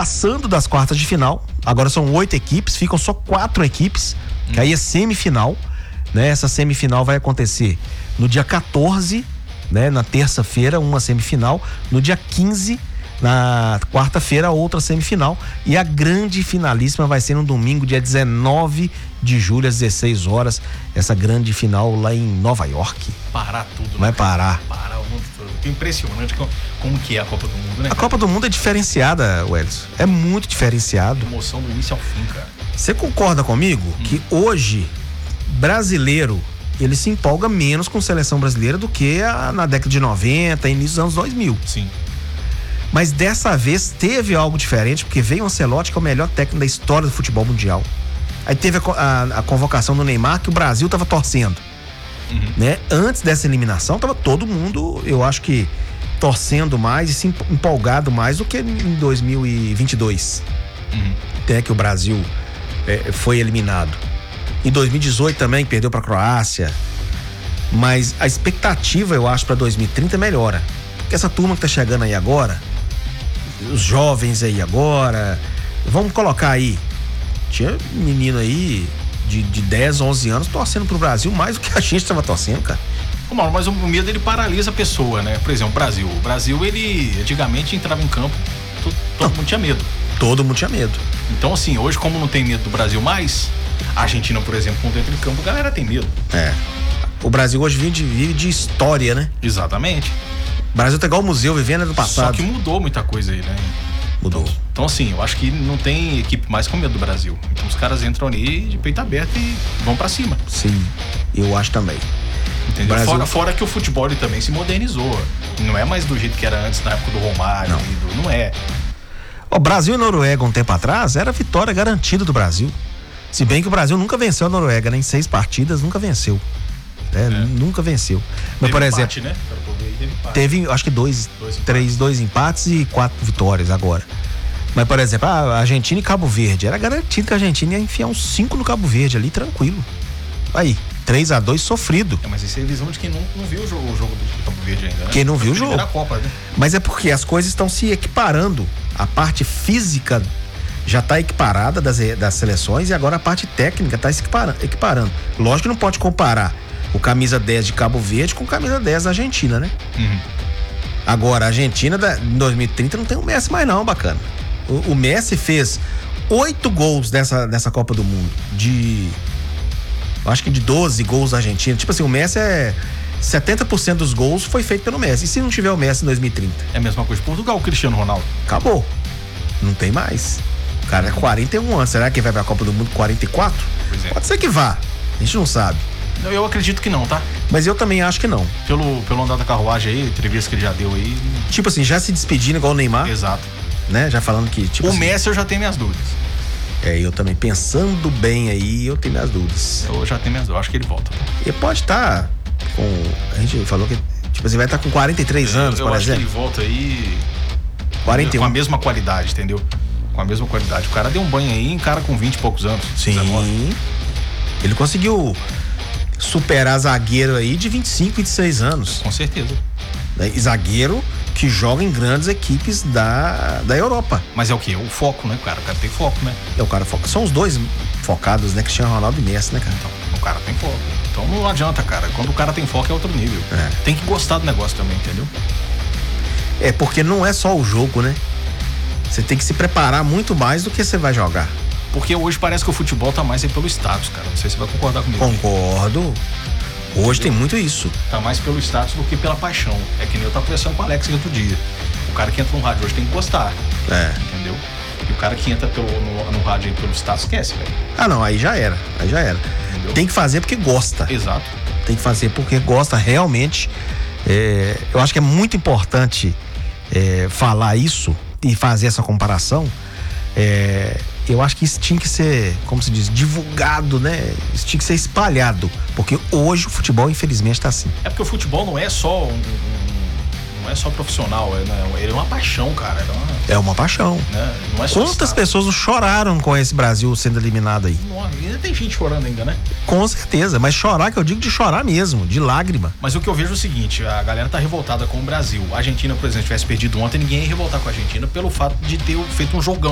passando das quartas de final. Agora são 8 equipes, ficam só 4 equipes, que aí é semifinal, né? Essa semifinal vai acontecer no dia 14, né? Na terça-feira, uma semifinal. No dia 15, na quarta-feira, outra semifinal. E a grande finalíssima vai ser no domingo, dia 19 de julho, às 16 horas. Essa grande final lá em Nova York. Parar tudo, vai né? parar. Parar o mundo todo. Impressionante como que é a Copa do Mundo, né? A Copa do Mundo é diferenciada, Wellington. É muito diferenciado. Emoção do início ao fim, cara. Você concorda comigo que hoje, brasileiro, ele se empolga menos com seleção brasileira do que na década de 90, início dos anos 2000. Sim. Mas dessa vez teve algo diferente, porque veio o Ancelotti, que é o melhor técnico da história do futebol mundial. Aí teve a convocação do Neymar, que o Brasil tava torcendo. Né? Antes dessa eliminação, tava todo mundo, eu acho que, torcendo mais e se empolgado mais do que em 2022. Até que o Brasil foi eliminado. Em 2018 também, perdeu pra Croácia. Mas a expectativa, eu acho, pra 2030 melhora. Porque essa turma que tá chegando aí agora, os jovens aí agora, vamos colocar aí, tinha menino aí de 10, 11 anos torcendo pro Brasil mais do que a gente tava torcendo, cara. Mas o medo, ele paralisa a pessoa, né? Por exemplo, o Brasil, ele antigamente entrava em campo, todo mundo tinha medo. Todo mundo tinha medo. Então, assim, hoje, como não tem medo do Brasil mais, a Argentina, por exemplo, quando entra em campo, a galera tem medo. O Brasil hoje vive de história, né? Exatamente. O Brasil tá igual o museu, vivendo do passado. Só que mudou muita coisa aí, né? Mudou. Então, assim, eu acho que não tem equipe mais com medo do Brasil. Então os caras entram ali de peito aberto e vão pra cima. Sim, eu acho também. Entendeu? Brasil... Fora que o futebol ele também se modernizou. Não é mais do jeito que era antes, na época do Romário. Não é. O Brasil e Noruega, um tempo atrás, era a vitória garantida do Brasil. Se bem que o Brasil nunca venceu a Noruega, né? Em 6 partidas, nunca venceu. Nunca venceu. Mas, por exemplo, empate, né? Teve, acho que 2 empates e 4 vitórias agora. Mas, por exemplo, a Argentina e Cabo Verde. Era garantido que a Argentina ia enfiar uns 5 no Cabo Verde ali, tranquilo. Aí, 3-2 sofrido. Mas isso é visão de quem não viu o jogo do Cabo Verde ainda, né? Quem não viu o jogo. Copa, né? Mas é porque as coisas estão se equiparando. A parte física já está equiparada das seleções e agora a parte técnica está se equiparando. Lógico que não pode comparar o camisa 10 de Cabo Verde com o camisa 10 da Argentina, né? Agora, a Argentina em 2030 não tem o Messi mais não, bacana. O Messi fez 8 gols nessa Copa do Mundo. Acho que de 12 gols da Argentina. Tipo assim, o Messi 70% dos gols foi feito pelo Messi. E se não tiver o Messi em 2030? É a mesma coisa de Portugal, o Cristiano Ronaldo. Acabou. Não tem mais. O cara é 41 anos. Será que vai pra Copa do Mundo com 44? Pois é. Pode ser que vá. A gente não sabe. Eu acredito que não, tá? Mas eu também acho que não. Pelo andar da carruagem aí, entrevista que ele já deu aí. Tipo assim, já se despedindo igual o Neymar. Exato. Né? Já falando que, tipo o Messi eu já tenho minhas dúvidas. Eu também. Pensando bem aí, eu tenho minhas dúvidas. Eu já tenho minhas dúvidas. Acho que ele volta. Ele pode estar com... A gente falou que, tipo assim, vai estar com 43 anos, por exemplo. Eu acho que ele volta aí... 41. Com a mesma qualidade, entendeu? Com a mesma qualidade. O cara deu um banho aí em cara com 20 e poucos anos. Sim. 19. Ele conseguiu superar zagueiro aí de 25, 26 anos. Com certeza. Zagueiro que joga em grandes equipes da Europa. Mas é o quê? O foco, né, cara? O cara tem foco, né? O cara foca. São os dois focados, né? Cristiano Ronaldo e Messi, né, cara? Então, o cara tem foco. Então não adianta, cara. Quando o cara tem foco é outro nível. Tem que gostar do negócio também, entendeu? Porque não é só o jogo, né? Você tem que se preparar muito mais do que você vai jogar. Porque hoje parece que o futebol tá mais aí pelo status, cara. Não sei se você vai concordar comigo. Concordo. Hoje tem muito isso. Tá mais pelo status do que pela paixão. É que nem eu tava conversando com o Alex outro dia. O cara que entra no rádio hoje tem que gostar. Entendeu? E o cara que entra no rádio aí pelo status esquece, velho. Não, aí já era. Entendeu? Tem que fazer porque gosta. Exato. Tem que fazer porque gosta realmente. Eu acho que é muito importante falar isso e fazer essa comparação. Eu acho que isso tinha que ser, como se diz, divulgado, né? Isso tinha que ser espalhado, porque hoje o futebol infelizmente tá assim. É porque o futebol não é só não é só profissional, ele é uma paixão, cara. É uma paixão. Né? Não é só quantas pessoas não choraram com esse Brasil sendo eliminado aí? Ainda tem gente chorando ainda, né? Com certeza, mas chorar, que eu digo de chorar mesmo, de lágrima. Mas o que eu vejo é o seguinte, a galera tá revoltada com o Brasil. A Argentina, por exemplo, tivesse perdido ontem, ninguém ia revoltar com a Argentina pelo fato de ter feito um jogão